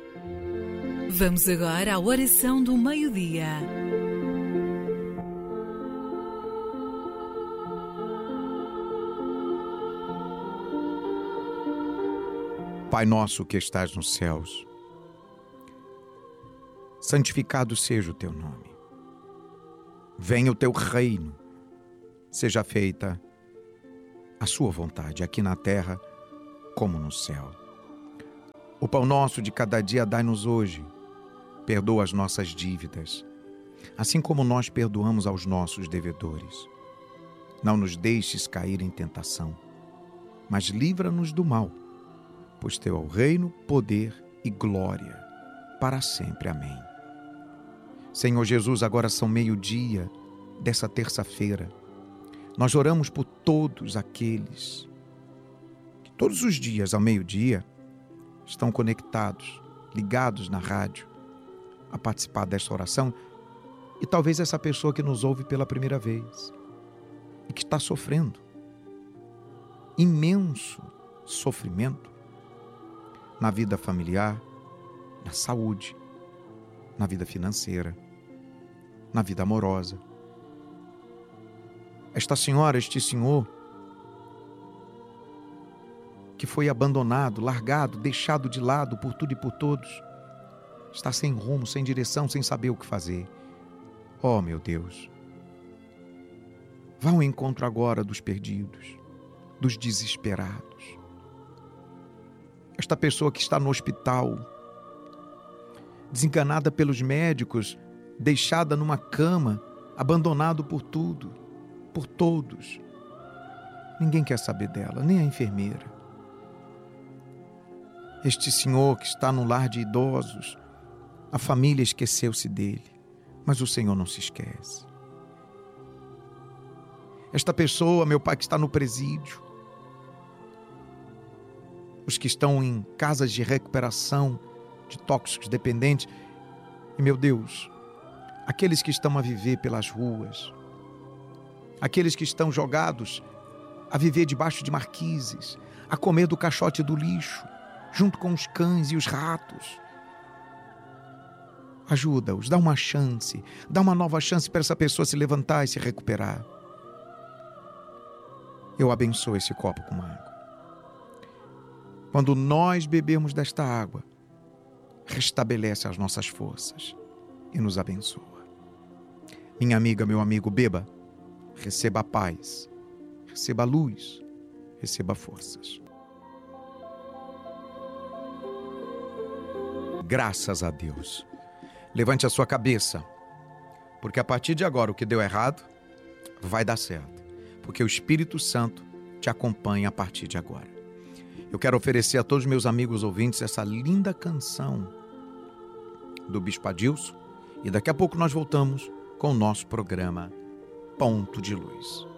Vamos agora à oração do meio-dia. Pai nosso que estás nos céus, santificado seja o teu nome. Venha o teu reino, seja feita a sua vontade, aqui na terra como no céu. O pão nosso de cada dia dai-nos hoje. Perdoa as nossas dívidas, assim como nós perdoamos aos nossos devedores. Não nos deixes cair em tentação, mas livra-nos do mal, pois teu é o reino, poder e glória, para sempre. Amém. Senhor Jesus, agora são meio-dia dessa terça-feira. Nós oramos por todos aqueles que todos os dias ao meio-dia estão conectados, ligados na rádio, a participar desta oração, e talvez essa pessoa que nos ouve pela primeira vez e que está sofrendo imenso sofrimento na vida familiar, na saúde, na vida financeira, na vida amorosa. Esta senhora, este senhor, que foi abandonado, largado, deixado de lado por tudo e por todos, está sem rumo, sem direção, sem saber o que fazer. Oh, meu Deus! Vá ao encontro agora dos perdidos, dos desesperados. Esta pessoa que está no hospital, desenganada pelos médicos, deixada numa cama, abandonado por tudo, por todos. Ninguém quer saber dela, nem a enfermeira. Este senhor que está no lar de idosos, a família esqueceu-se dele, mas o Senhor não se esquece. Esta pessoa, meu Pai, que está no presídio, os que estão em casas de recuperação de tóxicos dependentes, e, meu Deus, aqueles que estão a viver pelas ruas, aqueles que estão jogados a viver debaixo de marquises, a comer do caixote do lixo, junto com os cães e os ratos. Ajuda-os, dá uma chance, dá uma nova chance para essa pessoa se levantar e se recuperar. Eu abençoo esse copo com água. Quando nós bebemos desta água, restabelece as nossas forças e nos abençoa. Minha amiga, meu amigo, beba, receba a paz, receba a luz, receba forças. Graças a Deus. Levante a sua cabeça, porque a partir de agora o que deu errado vai dar certo, porque o Espírito Santo te acompanha a partir de agora. Eu quero oferecer a todos os meus amigos ouvintes essa linda canção do Bispo Adilson, e daqui a pouco nós voltamos com o nosso programa Ponto de Luz.